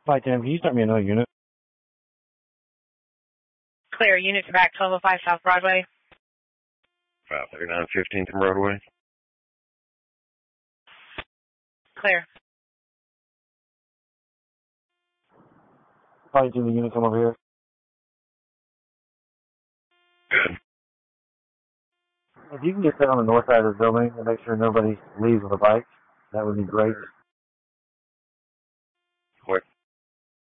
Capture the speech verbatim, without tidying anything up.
Hi, Tim. Can you start me another unit? Clear. Unit to back twelve oh five South Broadway. five thirty-nine fifteenth and Broadway. Clear. Hi, Tim. The unit come over here. Good. If you can get there on the north side of the building and make sure nobody leaves with a bike, that would be great.